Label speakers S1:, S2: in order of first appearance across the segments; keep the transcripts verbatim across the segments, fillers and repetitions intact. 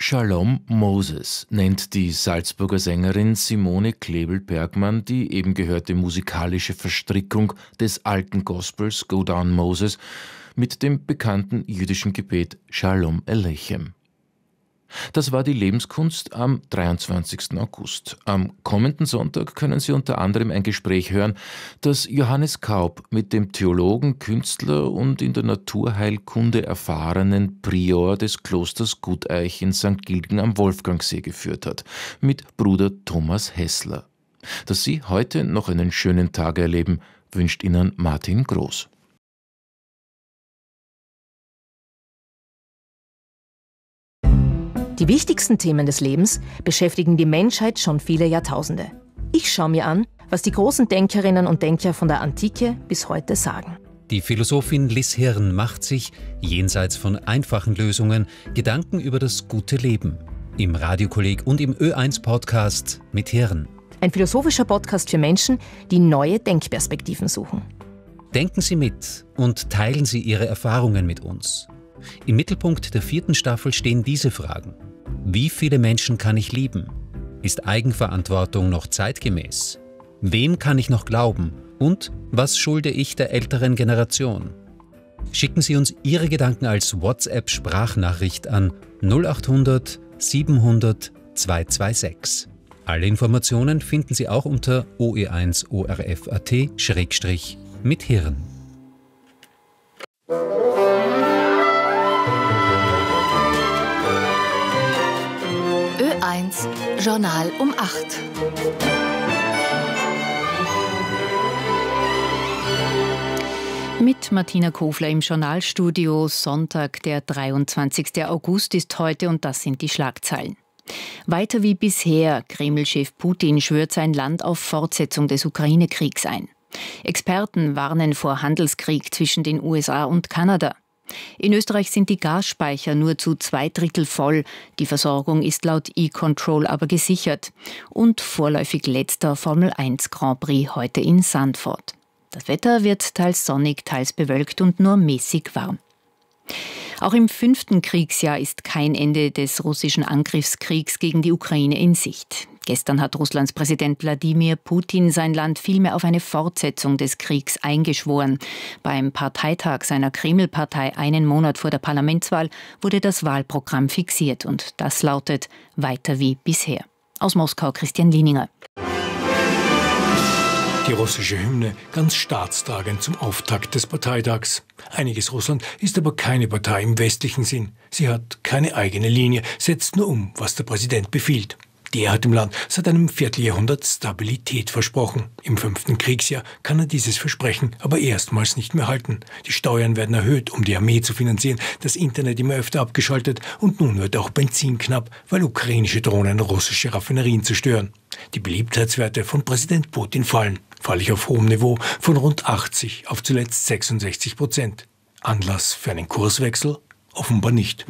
S1: Shalom Moses nennt die Salzburger Sängerin Simone Klebel-Bergmann die eben gehörte musikalische Verstrickung des alten Gospels Go Down Moses mit dem bekannten jüdischen Gebet Shalom Aleichem. Das war die Lebenskunst am dreiundzwanzigsten August. Am kommenden Sonntag können Sie unter anderem ein Gespräch hören, das Johannes Kaub mit dem Theologen, Künstler und in der Naturheilkunde erfahrenen Prior des Klosters Guteich in Sankt Gilgen am Wolfgangsee geführt hat, mit Bruder Thomas Hessler. Dass Sie heute noch einen schönen Tag erleben, wünscht Ihnen Martin Groß.
S2: Die wichtigsten Themen des Lebens beschäftigen die Menschheit schon viele Jahrtausende. Ich schaue mir an, was die großen Denkerinnen und Denker von der Antike bis heute sagen.
S3: Die Philosophin Liz Hirn macht sich, jenseits von einfachen Lösungen, Gedanken über das gute Leben. Im Radiokolleg und im Ö eins Podcast mit Hirn.
S2: Ein philosophischer Podcast für Menschen, die neue Denkperspektiven suchen.
S3: Denken Sie mit und teilen Sie Ihre Erfahrungen mit uns. Im Mittelpunkt der vierten Staffel stehen diese Fragen. Wie viele Menschen kann ich lieben? Ist Eigenverantwortung noch zeitgemäß? Wem kann ich noch glauben? Und was schulde ich der älteren Generation? Schicken Sie uns Ihre Gedanken als WhatsApp-Sprachnachricht an null achthundert siebenhundert zweihundertsechsundzwanzig. Alle Informationen finden Sie auch unter o e eins o r f punkt a t schrägstrich mit Hirn.
S4: Ö eins Journal um acht.
S5: Mit Martina Kofler im Journalstudio. Sonntag, der dreiundzwanzigsten August ist heute und das sind die Schlagzeilen. Weiter wie bisher, Kreml-Chef Putin schwört sein Land auf Fortsetzung des Ukraine-Kriegs ein. Experten warnen vor Handelskrieg zwischen den U S A und Kanada. In Österreich sind die Gasspeicher nur zu zwei Drittel voll. Die Versorgung ist laut E-Control aber gesichert. Und vorläufig letzter Formel eins Grand Prix heute in Sandford. Das Wetter wird teils sonnig, teils bewölkt und nur mäßig warm. Auch im fünften Kriegsjahr ist kein Ende des russischen Angriffskriegs gegen die Ukraine in Sicht. Gestern hat Russlands Präsident Wladimir Putin sein Land vielmehr auf eine Fortsetzung des Kriegs eingeschworen. Beim Parteitag seiner Kreml-Partei einen Monat vor der Parlamentswahl wurde das Wahlprogramm fixiert und das lautet weiter wie bisher. Aus Moskau Christian Lieninger.
S6: Die russische Hymne ganz staatstragend zum Auftakt des Parteitags. Einiges Russland ist aber keine Partei im westlichen Sinn. Sie hat keine eigene Linie, setzt nur um, was der Präsident befiehlt. Der hat dem Land seit einem Vierteljahrhundert Stabilität versprochen. Im fünften Kriegsjahr kann er dieses Versprechen aber erstmals nicht mehr halten. Die Steuern werden erhöht, um die Armee zu finanzieren, das Internet immer öfter abgeschaltet und nun wird auch Benzin knapp, weil ukrainische Drohnen russische Raffinerien zerstören. Die Beliebtheitswerte von Präsident Putin fallen, fallend auf hohem Niveau von rund achtzig auf zuletzt sechsundsechzig Prozent. Anlass für einen Kurswechsel? Offenbar nicht.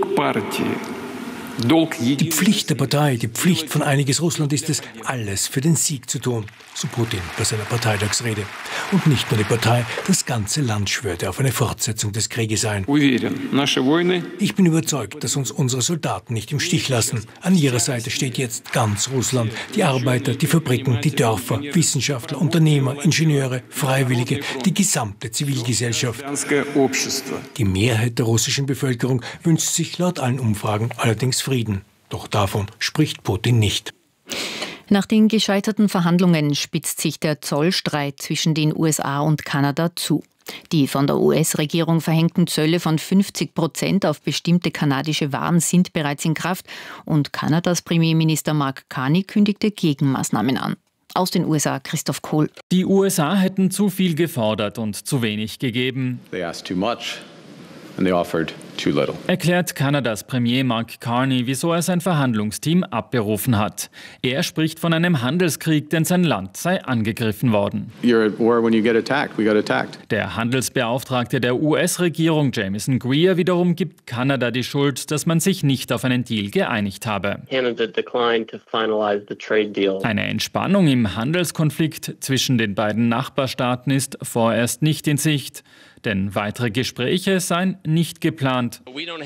S6: Die Pflicht der Partei, die Pflicht von Einiges Russland ist es, alles für den Sieg zu tun, so Putin bei seiner Parteitagsrede. Und nicht nur die Partei, das ganze Land schwörte auf eine Fortsetzung des Krieges ein. Ich bin überzeugt, dass uns unsere Soldaten nicht im Stich lassen. An ihrer Seite steht jetzt ganz Russland. Die Arbeiter, die Fabriken, die Dörfer, Wissenschaftler, Unternehmer, Ingenieure, Freiwillige, die gesamte Zivilgesellschaft. Die Mehrheit der russischen Bevölkerung wünscht sich laut allen Umfragen allerdings Frieden. Doch davon spricht Putin nicht.
S5: Nach den gescheiterten Verhandlungen spitzt sich der Zollstreit zwischen den U S A und Kanada zu. Die von der U S-Regierung verhängten Zölle von fünfzig Prozent auf bestimmte kanadische Waren sind bereits in Kraft und Kanadas Premierminister Mark Carney kündigte Gegenmaßnahmen an. Aus den U S A Christoph Kohl.
S7: Die U S A hätten zu viel gefordert und zu wenig gegeben.
S8: They asked too much and they offered too little.
S7: Erklärt Kanadas Premier Mark Carney, wieso er sein Verhandlungsteam abberufen hat. Er spricht von einem Handelskrieg, denn sein Land sei angegriffen worden.
S8: You're at war when you get attacked. We got attacked.
S7: Der Handelsbeauftragte der U S-Regierung, Jamieson Greer, wiederum gibt Kanada die Schuld, dass man sich nicht auf einen Deal geeinigt habe.
S9: Canada declined to finalize the trade deal.
S7: Eine Entspannung im Handelskonflikt zwischen den beiden Nachbarstaaten ist vorerst nicht in Sicht. denn weitere Gespräche seien nicht geplant.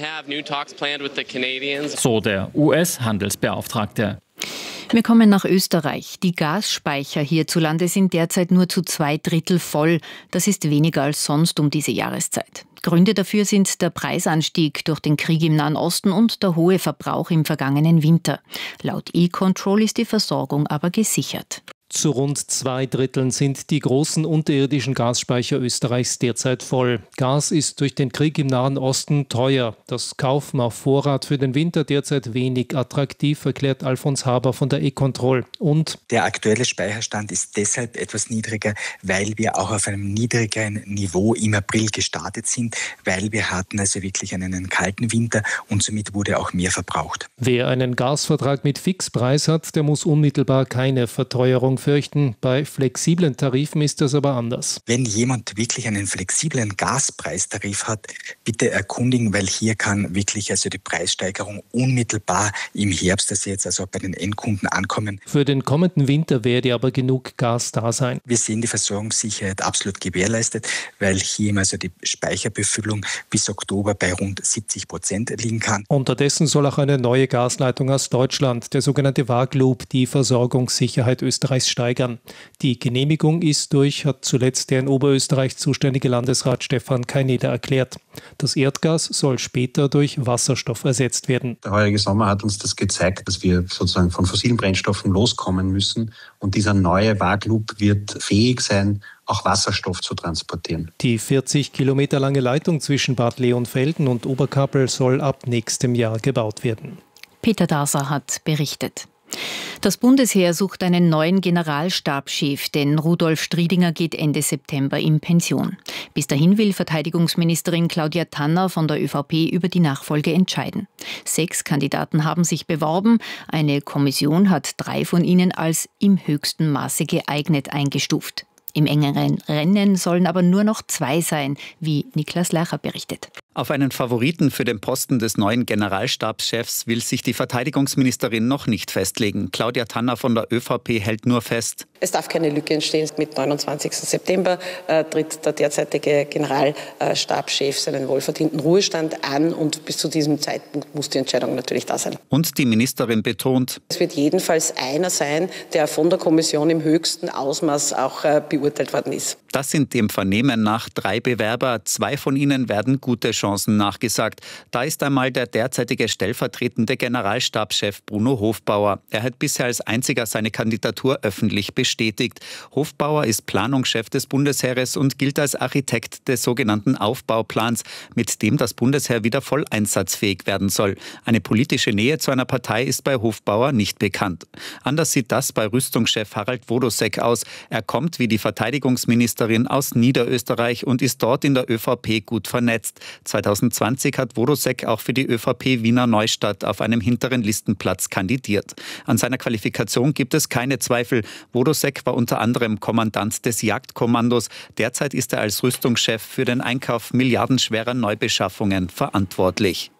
S7: So der U S-Handelsbeauftragte.
S5: Wir kommen nach Österreich. Die Gasspeicher hierzulande sind derzeit nur zu zwei Drittel voll. Das ist weniger als sonst um diese Jahreszeit. Gründe dafür sind der Preisanstieg durch den Krieg im Nahen Osten und der hohe Verbrauch im vergangenen Winter. Laut E-Control ist die Versorgung aber gesichert.
S10: Zu rund zwei Dritteln sind die großen unterirdischen Gasspeicher Österreichs derzeit voll. Gas ist durch den Krieg im Nahen Osten teuer. Das Kaufen auf Vorrat für den Winter derzeit wenig attraktiv, erklärt Alfons Haber von der E-Control. Und
S11: der aktuelle Speicherstand ist deshalb etwas niedriger, weil wir auch auf einem niedrigeren Niveau im April gestartet sind, weil wir hatten also wirklich einen kalten Winter und somit wurde auch mehr verbraucht.
S10: Wer einen Gasvertrag mit Fixpreis hat, der muss unmittelbar keine Verteuerung fürchten. Bei flexiblen Tarifen ist das aber anders.
S11: Wenn jemand wirklich einen flexiblen Gaspreistarif hat, bitte erkundigen, weil hier kann wirklich also die Preissteigerung unmittelbar im Herbst, das jetzt also bei den Endkunden ankommen.
S10: Für den kommenden Winter werde aber genug Gas da sein.
S11: Wir sehen die Versorgungssicherheit absolut gewährleistet, weil hier also die Speicherbefüllung bis Oktober bei rund siebzig Prozent liegen kann.
S10: Unterdessen soll auch eine neue Gasleitung aus Deutschland, der sogenannte Wagloop, die Versorgungssicherheit Österreichs steigern. Die Genehmigung ist durch, hat zuletzt der in Oberösterreich zuständige Landesrat Stefan Kaineder erklärt. Das Erdgas soll später durch Wasserstoff ersetzt werden.
S12: Der heurige Sommer hat uns das gezeigt, dass wir sozusagen von fossilen Brennstoffen loskommen müssen. Und dieser neue Wagloop wird fähig sein, auch Wasserstoff zu transportieren.
S10: Die vierzig Kilometer lange Leitung zwischen Bad Leonfelden und Oberkappel soll ab nächstem Jahr gebaut werden.
S5: Peter Daser hat berichtet. Das Bundesheer sucht einen neuen Generalstabschef, denn Rudolf Striedinger geht Ende September in Pension. Bis dahin will Verteidigungsministerin Claudia Tanner von der ÖVP über die Nachfolge entscheiden. Sechs Kandidaten haben sich beworben. Eine Kommission hat drei von ihnen als im höchsten Maße geeignet eingestuft. Im engeren Rennen sollen aber nur noch zwei sein, wie Niklas Lacher berichtet.
S13: Auf einen Favoriten für den Posten des neuen Generalstabschefs will sich die Verteidigungsministerin noch nicht festlegen. Claudia Tanner von der ÖVP hält nur fest:
S14: Es darf keine Lücke entstehen. Mit neunundzwanzigsten September äh, tritt der derzeitige Generalstabschef seinen wohlverdienten Ruhestand an und bis zu diesem Zeitpunkt muss die Entscheidung natürlich da sein.
S13: Und die Ministerin betont:
S14: Es wird jedenfalls einer sein, der von der Kommission im höchsten Ausmaß auch äh, beurteilt worden ist.
S13: Das sind dem Vernehmen nach drei Bewerber. Zwei von ihnen werden gute Chancen nachgesagt. Da ist einmal der derzeitige stellvertretende Generalstabschef Bruno Hofbauer. Er hat bisher als einziger seine Kandidatur öffentlich bestätigt. Hofbauer ist Planungschef des Bundesheeres und gilt als Architekt des sogenannten Aufbauplans, mit dem das Bundesheer wieder voll einsatzfähig werden soll. Eine politische Nähe zu einer Partei ist bei Hofbauer nicht bekannt. Anders sieht das bei Rüstungschef Harald Wodosek aus. Er kommt wie die Verteidigungsministerin aus Niederösterreich und ist dort in der ÖVP gut vernetzt. zweitausendzwanzig hat Wodosek auch für die ÖVP Wiener Neustadt auf einem hinteren Listenplatz kandidiert. An seiner Qualifikation gibt es keine Zweifel. Wodosek war unter anderem Kommandant des Jagdkommandos. Derzeit ist er als Rüstungschef für den Einkauf milliardenschwerer Neubeschaffungen verantwortlich.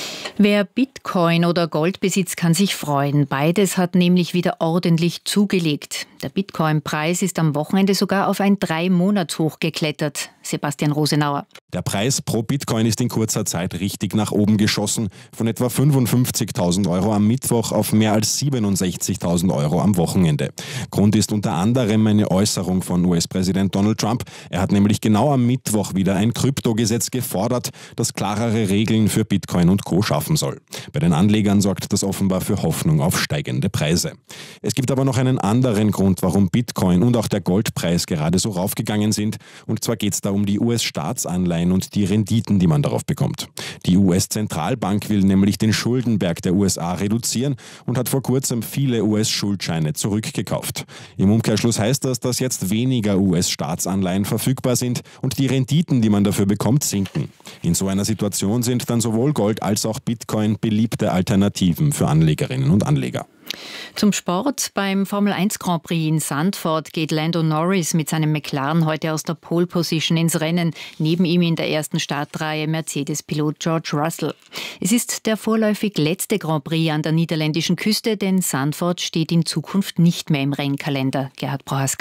S5: Wer Bitcoin oder Gold besitzt, kann sich freuen. Beides hat nämlich wieder ordentlich zugelegt. Der Bitcoin-Preis ist am Wochenende sogar auf ein Drei-Monats-Hoch geklettert. Sebastian Rosenauer.
S15: Der Preis pro Bitcoin ist in kurzer Zeit richtig nach oben geschossen. Von etwa fünfundfünfzigtausend Euro am Mittwoch auf mehr als siebenundsechzigtausend Euro am Wochenende. Grund ist unter anderem eine Äußerung von U S-Präsident Donald Trump. Er hat nämlich genau am Mittwoch wieder ein Kryptogesetz gefordert, das klarere Regeln für Bitcoin und Co. schaffen soll. Bei den Anlegern sorgt das offenbar für Hoffnung auf steigende Preise. Es gibt aber noch einen anderen Grund, warum Bitcoin und auch der Goldpreis gerade so raufgegangen sind. Und zwar geht es da um die U S-Staatsanleihen und die Renditen, die man darauf bekommt. Die U S-Zentralbank will nämlich den Schuldenberg der U S A reduzieren und hat vor kurzem viele U S-Schuldscheine zurückgekauft. Im Umkehrschluss heißt das, dass jetzt weniger U S-Staatsanleihen verfügbar sind und die Renditen, die man dafür bekommt, sinken. In so einer Situation sind dann sowohl Gold als auch Bitcoin beliebte Alternativen für Anlegerinnen und Anleger.
S5: Zum Sport. Beim Formel eins Grand Prix in Zandvoort geht Lando Norris mit seinem McLaren heute aus der Pole Position ins Rennen. Neben ihm in der ersten Startreihe Mercedes-Pilot George Russell. Es ist der vorläufig letzte Grand Prix an der niederländischen Küste, denn Zandvoort steht in Zukunft nicht mehr im Rennkalender. Gerhard Prohaska.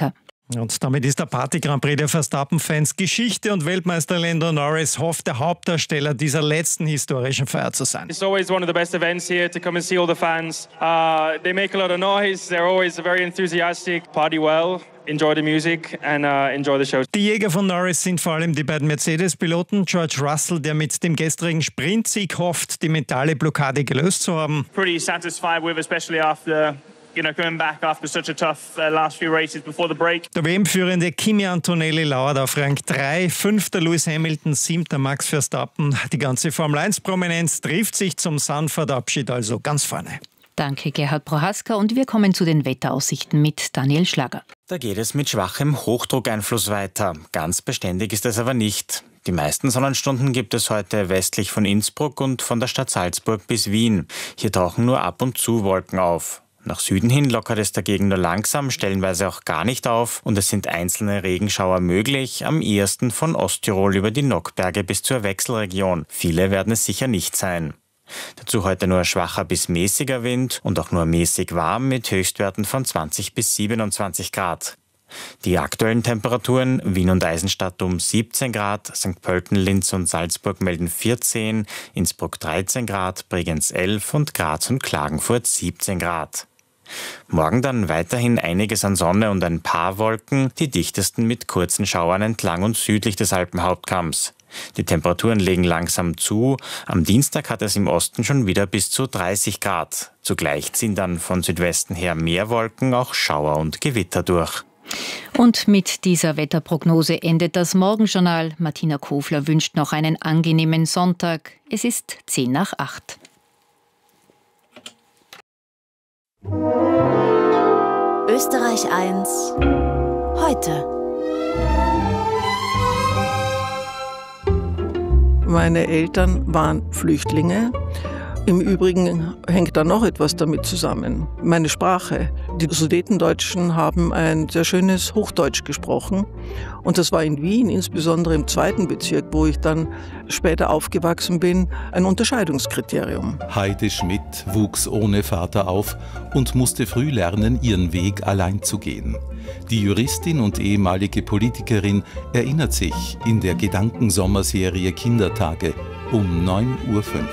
S16: Und damit ist der Party-Grand Prix der Verstappen-Fans Geschichte und Weltmeister Lando Norris hofft, der Hauptdarsteller dieser letzten historischen Feier zu sein.
S17: It's always one of the best events here to come and see all the fans. Uh, they make a lot of noise, they're always very enthusiastic, party well. Enjoy the music and uh, enjoy the show.
S16: Die Jäger von Norris sind vor allem die beiden Mercedes-Piloten. George Russell, der mit dem gestrigen Sprintsieg hofft, die mentale Blockade gelöst zu haben.
S17: Pretty satisfied with, especially after, you know, coming back after such a tough uh, last few races before the break.
S16: Der W M-Führende Kimi Antonelli lauert auf Rang drei, fünfter Lewis Hamilton, siebter Max Verstappen. Die ganze Formel eins Prominenz trifft sich zum Sanford-Abschied also ganz vorne.
S5: Danke, Gerhard Prohaska. Und wir kommen zu den Wetteraussichten mit Daniel Schlager.
S18: Da geht es mit schwachem Hochdruckeinfluss weiter. Ganz beständig ist es aber nicht. Die meisten Sonnenstunden gibt es heute westlich von Innsbruck und von der Stadt Salzburg bis Wien. Hier tauchen nur ab und zu Wolken auf. Nach Süden hin lockert es dagegen nur langsam, stellenweise auch gar nicht auf. Und es sind einzelne Regenschauer möglich, am ehesten von Osttirol über die Nockberge bis zur Wechselregion. Viele werden es sicher nicht sein. Dazu heute nur schwacher bis mäßiger Wind und auch nur mäßig warm mit Höchstwerten von zwanzig bis siebenundzwanzig Grad. Die aktuellen Temperaturen: Wien und Eisenstadt um siebzehn Grad, Sankt Pölten, Linz und Salzburg melden vierzehn, Innsbruck dreizehn Grad, Bregenz elf und Graz und Klagenfurt siebzehn Grad. Morgen dann weiterhin einiges an Sonne und ein paar Wolken, die dichtesten mit kurzen Schauern entlang und südlich des Alpenhauptkamms. Die Temperaturen legen langsam zu. Am Dienstag hat es im Osten schon wieder bis zu dreißig Grad. Zugleich ziehen dann von Südwesten her mehr Wolken, auch Schauer und Gewitter durch.
S5: Und mit dieser Wetterprognose endet das Morgenjournal. Martina Kofler wünscht noch einen angenehmen Sonntag. Es ist zehn nach acht.
S4: Österreich eins heute.
S19: Meine Eltern waren Flüchtlinge. Im Übrigen hängt da noch etwas damit zusammen. Meine Sprache. Die Sudetendeutschen haben ein sehr schönes Hochdeutsch gesprochen. Und das war in Wien, insbesondere im zweiten Bezirk, wo ich dann später aufgewachsen bin, ein Unterscheidungskriterium.
S20: Heide Schmidt wuchs ohne Vater auf und musste früh lernen, ihren Weg allein zu gehen. Die Juristin und ehemalige Politikerin erinnert sich in der Gedankensommerserie Kindertage um neun Uhr fünf.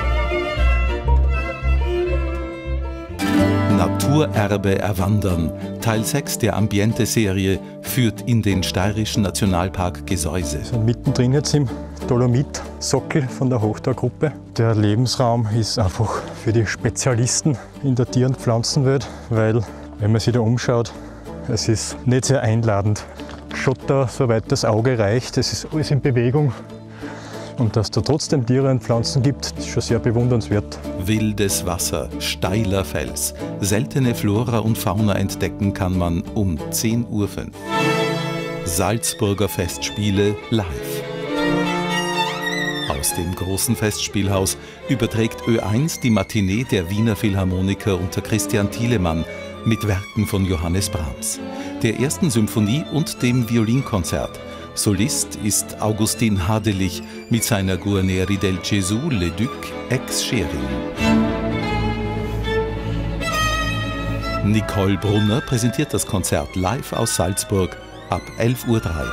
S20: Naturerbe erwandern. Teil sechs der Ambiente-Serie führt in den steirischen Nationalpark Gesäuse.
S21: Wir sind mittendrin jetzt im Dolomit-Sockel von der Hochtaugruppe. Der Lebensraum ist einfach für die Spezialisten in der Tier- und Pflanzenwelt, weil, wenn man sich da umschaut, es ist nicht sehr einladend. Schotter, soweit das Auge reicht, es ist alles in Bewegung. Und dass da trotzdem Tiere und Pflanzen gibt, ist schon sehr bewundernswert.
S20: Wildes Wasser, steiler Fels, seltene Flora und Fauna entdecken kann man um zehn Uhr fünf. Salzburger Festspiele live. Aus dem großen Festspielhaus überträgt Ö eins die Matinee der Wiener Philharmoniker unter Christian Thielemann mit Werken von Johannes Brahms, der ersten Symphonie und dem Violinkonzert. Solist ist Augustin Hadelich mit seiner Guarneri del Gesù Le Duc ex Schering. Nicole Brunner präsentiert das Konzert live aus Salzburg ab elf Uhr drei.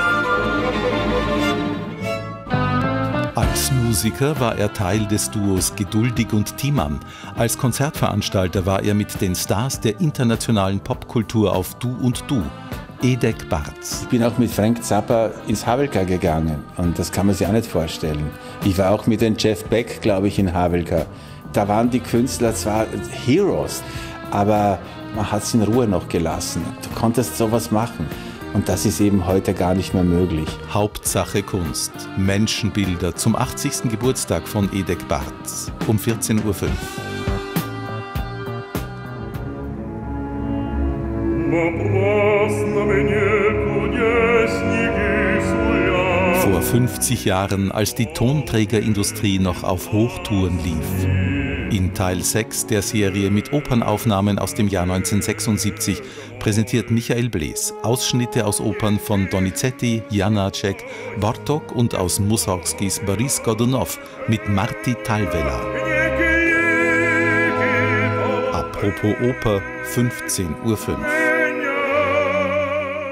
S20: Als Musiker war er Teil des Duos Geduldig und Thiemann. Als Konzertveranstalter war er mit den Stars der internationalen Popkultur auf Du und Du. Edek Bartz.
S22: Ich bin auch mit Frank Zappa ins Havelka gegangen und das kann man sich auch nicht vorstellen. Ich war auch mit dem Jeff Beck, glaube ich, in Havelka. Da waren die Künstler zwar Heroes, aber man hat es in Ruhe noch gelassen. Du konntest sowas machen und das ist eben heute gar nicht mehr möglich.
S20: Hauptsache Kunst. Menschenbilder zum achtzigsten Geburtstag von Edek Bartz um vierzehn Uhr fünf. Vor fünfzig Jahren, als die Tonträgerindustrie noch auf Hochtouren lief. In Teil sechs der Serie mit Opernaufnahmen aus dem Jahr neunzehnhundertsechsundsiebzig präsentiert Michael Blees Ausschnitte aus Opern von Donizetti, Janáček, Bartók und aus Mussorgskis Boris Godunov mit Marti Talvela. Apropos Oper, fünfzehn Uhr fünf.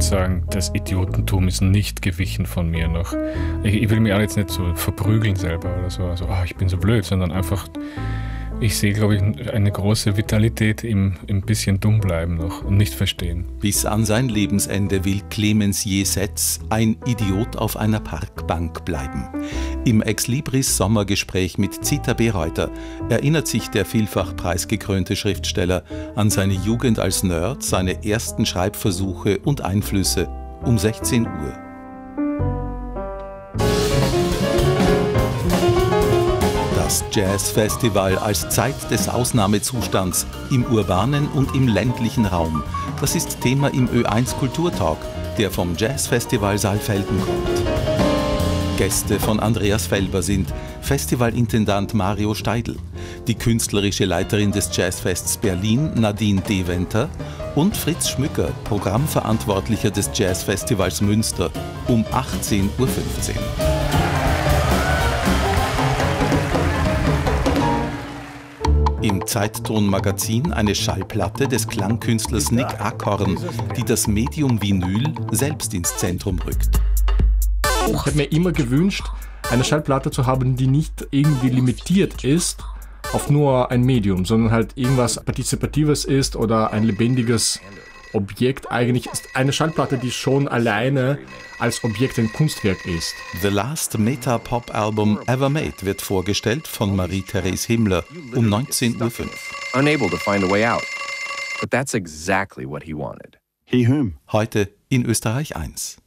S1: würde sagen, das Idiotentum ist nicht gewichen von mir noch. Ich, ich will mich auch jetzt nicht so verprügeln selber oder so, also oh, ich bin so blöd, sondern einfach, ich sehe, glaube ich, eine große Vitalität im, im bisschen dumm bleiben noch und nicht verstehen.
S20: Bis an sein Lebensende will Clemens Jesetz ein Idiot auf einer Parkbank bleiben. Im Ex-Libris-Sommergespräch mit Zita Bereuter erinnert sich der vielfach preisgekrönte Schriftsteller an seine Jugend als Nerd, seine ersten Schreibversuche und Einflüsse um sechzehn Uhr. Das Jazzfestival als Zeit des Ausnahmezustands im urbanen und im ländlichen Raum. Das ist Thema im Ö eins Kulturtalk, der vom Jazzfestival Saalfelden kommt. Gäste von Andreas Felber sind Festivalintendant Mario Steidl, die künstlerische Leiterin des Jazzfests Berlin Nadine Deventer und Fritz Schmücker, Programmverantwortlicher des Jazzfestivals Münster, um achtzehn Uhr fünfzehn. Im Zeitton-Magazin eine Schallplatte des Klangkünstlers Nick Ackhorn, die das Medium Vinyl selbst ins Zentrum rückt.
S2: Ich habe mir immer gewünscht, eine Schallplatte zu haben, die nicht irgendwie limitiert ist auf nur ein Medium, sondern halt irgendwas Partizipatives ist oder ein lebendiges Objekt. Eigentlich ist eine Schallplatte, die schon alleine als Objekt ein Kunstwerk ist.
S20: The Last Meta-Pop-Album Ever Made wird vorgestellt von Marie-Therese Himmler um neunzehn Uhr fünf.
S23: Unable to find a way out. But that's exactly what he wanted.
S20: He whom? Heute in Österreich eins.